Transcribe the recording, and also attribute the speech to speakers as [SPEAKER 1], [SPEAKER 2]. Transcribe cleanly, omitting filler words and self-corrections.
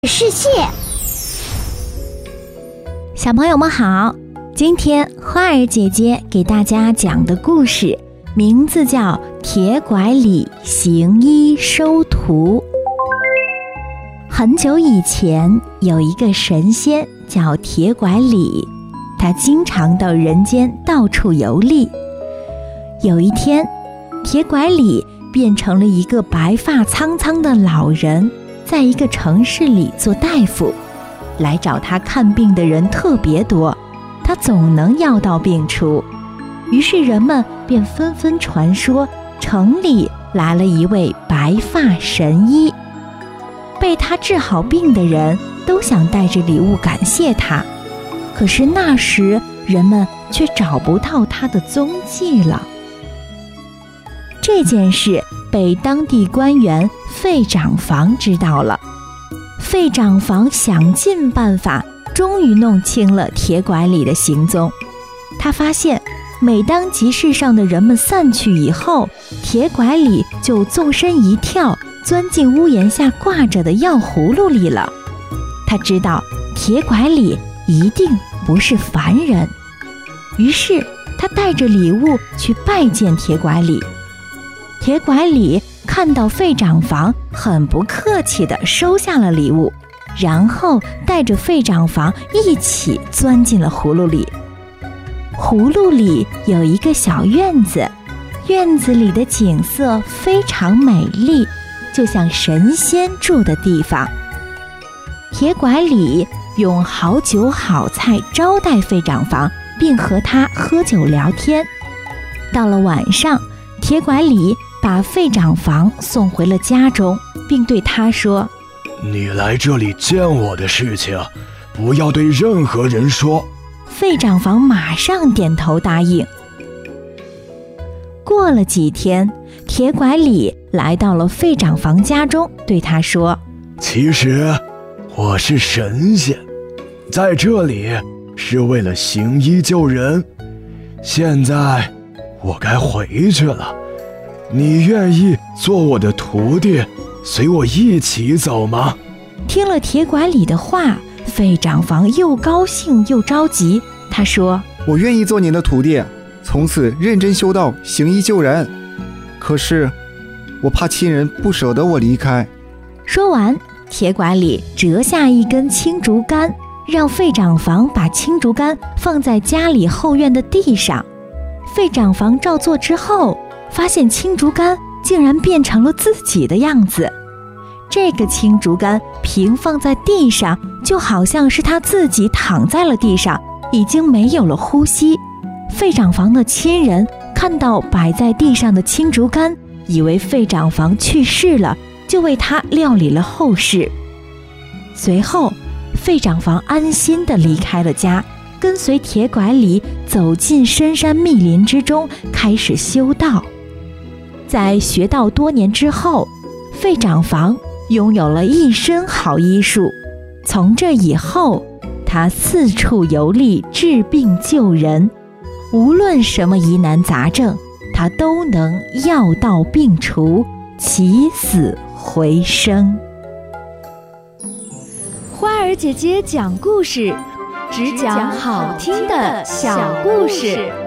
[SPEAKER 1] 世界。
[SPEAKER 2] 小朋友们好，今天花儿姐姐给大家讲的故事名字叫《铁拐李行医收徒》。很久以前，有一个神仙叫铁拐李，他经常到人间到处游历。有一天，铁拐李变成了一个白发苍苍的老人，在一个城市里做大夫，来找他看病的人特别多，他总能药到病除。于是人们便纷纷传说城里来了一位白发神医，被他治好病的人都想带着礼物感谢他。可是那时人们却找不到他的踪迹了。这件事被当地官员费长房知道了。费长房想尽办法，终于弄清了铁拐李的行踪。他发现每当集市上的人们散去以后，铁拐李就纵身一跳，钻进屋檐下挂着的药葫芦里了。他知道铁拐李一定不是凡人，于是他带着礼物去拜见铁拐李。铁拐李看到费长房，很不客气地收下了礼物，然后带着费长房一起钻进了葫芦里。葫芦里有一个小院子，院子里的景色非常美丽，就像神仙住的地方。铁拐李用好酒好菜招待费长房，并和他喝酒聊天。到了晚上，铁拐李把费长房送回了家中，并对他说：
[SPEAKER 3] 你来这里见我的事情，不要对任何人说。
[SPEAKER 2] 费长房马上点头答应。过了几天，铁拐李来到了费长房家中，对他说：
[SPEAKER 3] 其实我是神仙，在这里是为了行医救人，现在我该回去了，你愿意做我的徒弟，随我一起走吗？
[SPEAKER 2] 听了铁拐李的话，费长房又高兴又着急。他说：
[SPEAKER 4] 我愿意做您的徒弟，从此认真修道，行医救人。可是我怕亲人不舍得我离开。
[SPEAKER 2] 说完，铁拐李折下一根青竹竿，让费长房把青竹竿放在家里后院的地上。费长房照做之后，发现青竹竿竟然变成了自己的样子。这个青竹竿平放在地上，就好像是他自己躺在了地上，已经没有了呼吸。费长房的亲人看到摆在地上的青竹竿，以为费长房去世了，就为他料理了后事。随后，费长房安心地离开了家，跟随铁拐李走进深山密林之中，开始修道。在学道多年之后，费长房拥有了一身好医术。从这以后，他四处游历，治病救人，无论什么疑难杂症，他都能药到病除，起死回生。
[SPEAKER 1] 花儿姐姐讲故事，只讲好听的小故事。